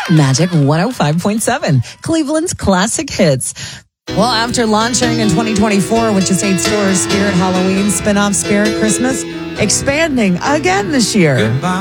Magic 105.7, Cleveland's classic hits. Well, after launching in 2024 with just 8 stores, Spirit Halloween, spin-off Spirit Christmas, expanding again this year.